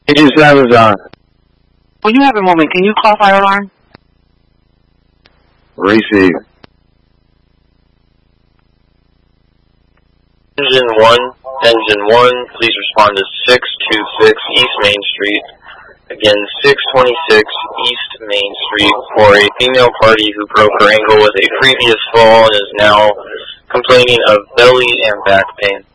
Agent Salazar. When you have a moment, can you call fire alarm? Receive. Engine 1, please respond to 626 East Main Street. Again, 626 East Main Street for a female party who broke her ankle with a previous fall and is now complaining of belly and back pain.